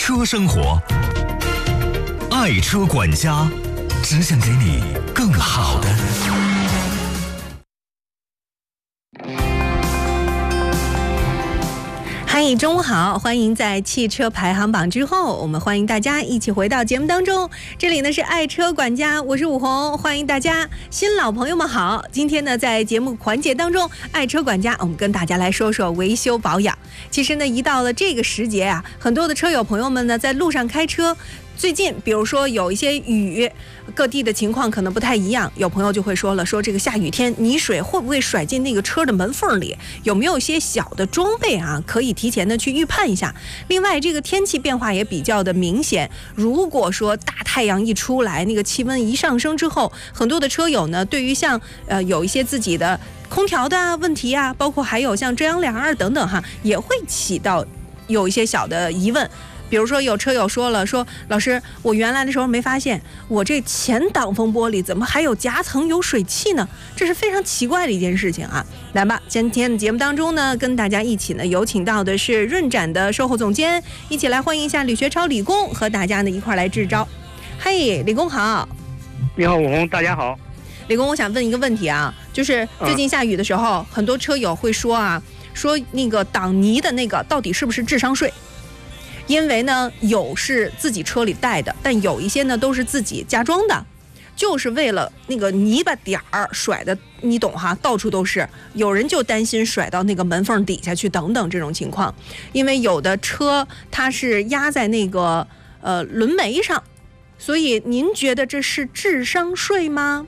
车生活，爱车管家，只想给你更好的。 嗨，中午好，欢迎在汽车排行榜之后，我们欢迎大家一起回到节目当中。这里呢是爱车管家，我是武红，欢迎大家，新老朋友们好。今天呢在节目环节当中，爱车管家我们跟大家来说说维修保养。其实呢一到了这个时节啊，很多的车友朋友们呢在路上开车，最近比如说有一些雨，各地的情况可能不太一样，有朋友就会说了，说这个下雨天泥水会不会甩进那个车的门缝里，有没有一些小的装备啊可以提前的去预判一下。另外这个天气变化也比较的明显，如果说大太阳一出来，那个气温一上升之后，很多的车友呢对于像有一些自己的空调的问题啊，包括还有像遮阳帘等等哈，也会起到有一些小的疑问。比如说有车友说了，说老师，我原来的时候没发现我这前挡风玻璃怎么还有夹层有水汽呢，这是非常奇怪的一件事情啊。来吧，今天的节目当中呢，跟大家一起呢有请到的是润展的售后总监，一起来欢迎一下李学超李工，和大家呢一块来支招。嘿，李工好。 你好，武红，大家好。 李工，我想问一个问题啊，就是最近下雨的时候，很多车友会说啊，说那个挡泥的那个到底是不是智商税？因为呢有是自己车里带的，但有一些呢都是自己加装的，就是为了那个泥巴点儿甩的，你懂哈，到处都是。有人就担心甩到那个门缝底下去等等这种情况，因为有的车它是压在那个轮眉上，所以您觉得这是智商税吗？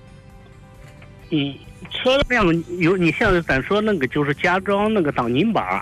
车辆有，你像咱说那个就是加装那个挡泥板，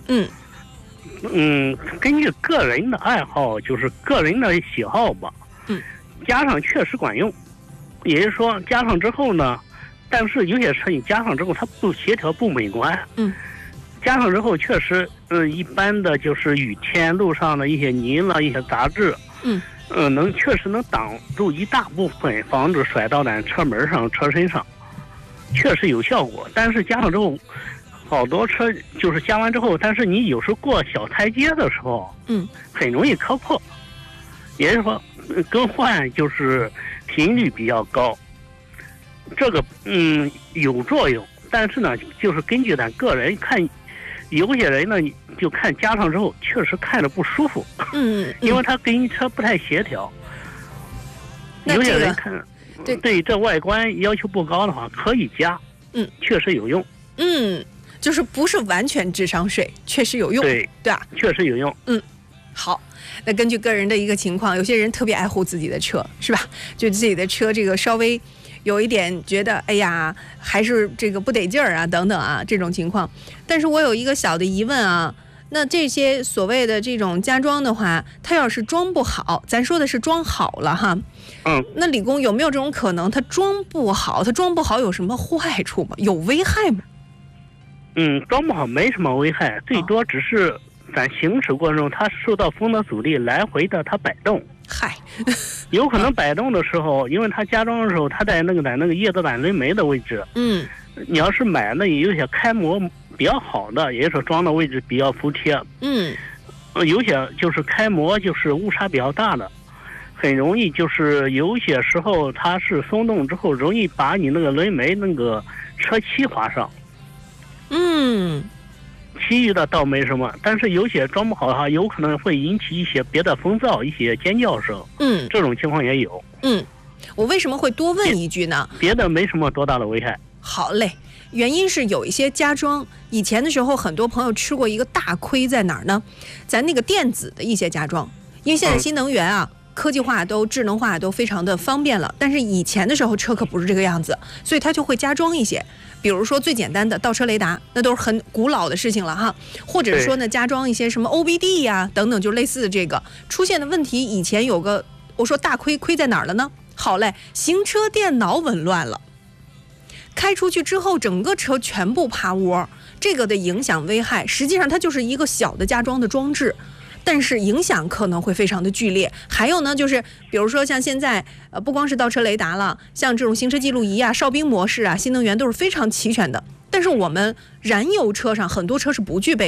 根据个人的爱好，就是个人的喜好吧。加上确实管用，也就是说加上之后呢，但是有些车你加上之后它不协调不美观。加上之后确实，一般的就是雨天路上的一些泥了一些杂质，确实能挡住一大部分，防止甩到咱车门上车身上，确实有效果。但是加上之后，好多车就是加完之后，但是你有时候过小台阶的时候，很容易磕破，也就是说更换就是频率比较高。这个有作用，但是呢就是根据咱个人看，有些人呢就看加上之后确实看着不舒服，因为它跟车不太协调。有些人看对这外观要求不高的话可以加，确实有用。 就是不是完全智商税，确实有用，对吧？ 确实有用。 好，那根据个人的一个情况，有些人特别爱护自己的车，是吧？就自己的车这个稍微有一点觉得，哎呀，还是这个不得劲儿啊，等等啊，这种情况。但是我有一个小的疑问啊，那这些所谓的这种加装的话，它要是装不好，咱说的是装好了哈。那李工有没有这种可能，它装不好，它装不好有什么坏处吗？有危害吗？ 装不好没什么危害，最多只是咱行驶过程中它受到风的阻力来回的它摆动。有可能摆动的时候，因为它加装的时候它在咱那个叶子板轮眉的位置，你要是买那有些开模比较好的，也就是说装的位置比较服帖，有些就是开模就是误差比较大的，很容易就是有些时候它是松动之后容易把你那个轮眉那个车漆划上。其余的倒没什么，但是有些装不好的话，有可能会引起一些别的风噪，一些尖叫声。这种情况也有。 我为什么会多问一句呢？ 别的没什么多大的危害。 好嘞，原因是有一些加装，以前的时候很多朋友吃过一个大亏在哪儿呢？咱那个电子的一些加装，因为现在新能源啊。科技化都智能化都非常的方便了，但是以前的时候车可不是这个样子，所以它就会加装一些，比如说最简单的倒车雷达，那都是很古老的事情了哈，或者说呢加装一些什么 OBD 呀等等，就类似的这个出现的问题。以前有个我说大亏在哪儿了呢？好嘞，行车电脑紊乱了，开出去之后整个车全部趴窝，这个的影响危害实际上它就是一个小的加装的装置，但是影响可能会非常的剧烈。还有呢，就是比如说像现在不光是倒车雷达了，像这种行车记录仪啊、哨兵模式啊、新能源都是非常齐全的，但是我们燃油车上很多车是不具备的。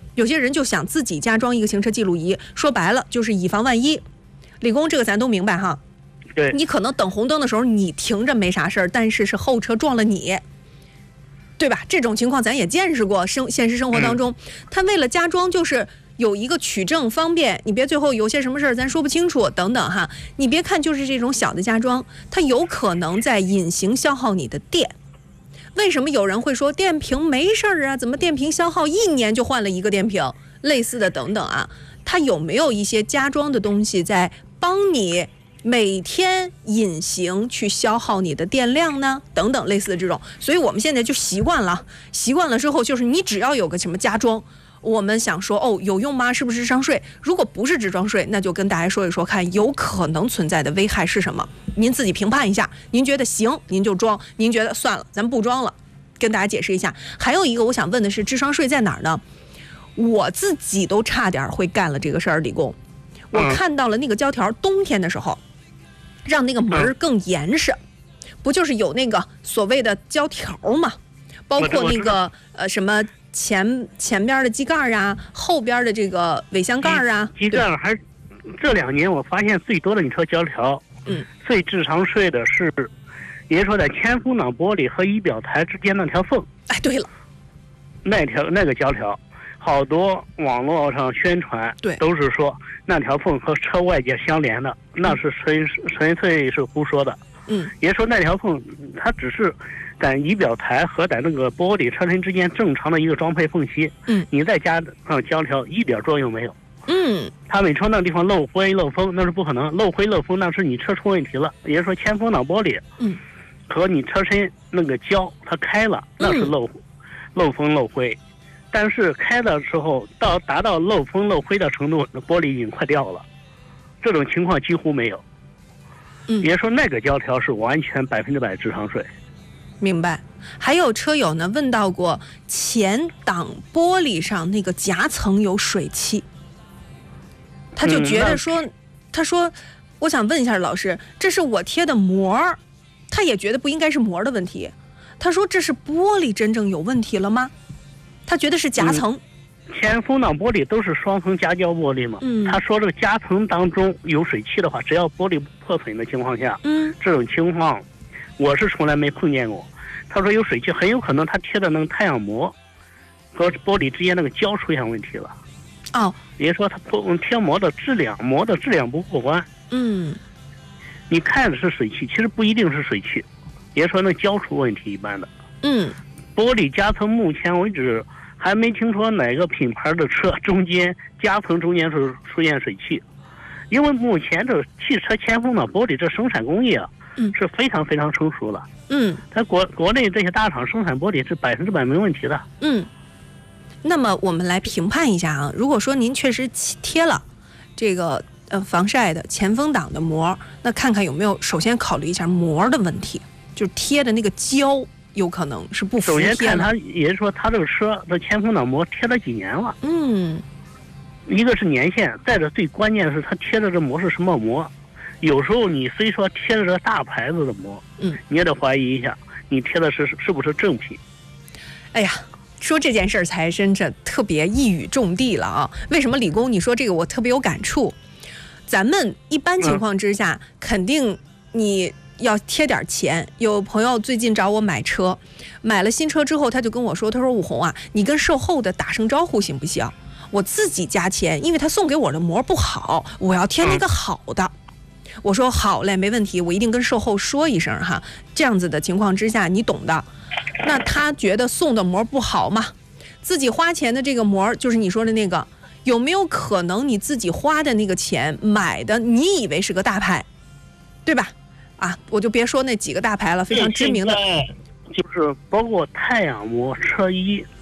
有些人就想自己加装一个行车记录仪，说白了就是以防万一。李工，这个咱都明白哈。 对， 你可能等红灯的时候你停着没啥事儿，但是是后车撞了你，对吧？这种情况咱也见识过，现实生活当中，他为了加装就是有一个取证方便，你别最后有些什么事儿咱说不清楚等等哈。你别看就是这种小的加装，它有可能在隐形消耗你的电。为什么有人会说电瓶没事儿啊？怎么电瓶消耗1年就换了一个电瓶？类似的等等啊，它有没有一些加装的东西在帮你每天隐形去消耗你的电量呢？等等类似的这种，所以我们现在就习惯了之后，就是你只要有个什么加装，我们想说哦有用吗？是不是智商税？如果不是智商税，那就跟大家说一说，看有可能存在的危害是什么，您自己评判一下。您觉得行，您就装；您觉得算了，咱不装了。跟大家解释一下。还有一个我想问的是，智商税在哪儿呢？我自己都差点会干了这个事儿，李工。我看到了那个胶条，冬天的时候让那个门更严实，不就是有那个所谓的胶条吗？包括那个什么前边的机盖啊，后边的这个尾箱盖啊。 机盖还这2年我发现最多的，你说胶条，最智商税的是，也就是说在前风挡玻璃和仪表台之间那条缝。 哎，对了， 那个胶条。好多网络上宣传都是说那条缝和车外界相连的，那是纯粹是胡说的。也说那条缝它只是在仪表台和在那个玻璃车身之间正常的一个装配缝隙。你再加上胶条一点作用没有。他们说那地方漏灰漏风那是不可能，漏灰漏风那是你车出问题了。也就是说前风挡玻璃和你车身那个胶它开了，那是漏风漏灰。但是开的时候达到漏风漏灰的程度，玻璃已经快掉了，这种情况几乎没有。也说那个胶条是完全100%智商税。 明白。还有车友呢问到过前挡玻璃上那个夹层有水汽，他就觉得说，他说我想问一下老师，这是我贴的膜，他也觉得不应该是膜的问题，他说这是玻璃真正有问题了吗？他觉得是夹层。 前风挡玻璃都是双层夹胶玻璃嘛。他说这个夹层当中有水汽的话，只要玻璃不破损的情况下，这种情况我是从来没碰见过。他说有水汽，很有可能他贴的那个太阳膜和玻璃之间那个胶出现问题了。也说他贴膜的质量不过关。你看的是水汽，其实不一定是水汽，也说那胶出问题一般的。玻璃夹层目前为止还没听说哪个品牌的车中间夹层中间是出现水汽，因为目前这汽车前风挡玻璃这生产工业是非常非常成熟了。在国内这些大厂生产玻璃是100%没问题的。 那么我们来评判一下啊，如果说您确实贴了这个防晒的前风挡的膜，那看看有没有首先考虑一下膜的问题，就是贴的那个胶有可能是不服帖的。 首先看他，也就是说他这个车的前风挡膜贴了几年了。一个是年限，再者最关键的是他贴的这膜是什么膜。有时候你虽说贴的这大牌子的膜，你也得怀疑一下你贴的是不是正品。 哎呀，说这件事儿才真是特别一语中的了啊！为什么李工你说这个我特别有感触？咱们一般情况之下，肯定你要贴点钱。有朋友最近找我买车，买了新车之后，他就跟我说，他说武红啊，你跟售后的打声招呼行不行？我自己加钱，因为他送给我的膜不好，我要贴那个好的。我说好嘞，没问题，我一定跟售后说一声哈。这样子的情况之下，你懂的。那他觉得送的膜不好嘛？自己花钱的这个膜，就是你说的那个，有没有可能你自己花的那个钱买的，你以为是个大牌，对吧？我就别说那几个大牌了，非常知名的， 就是包括太阳膜、车衣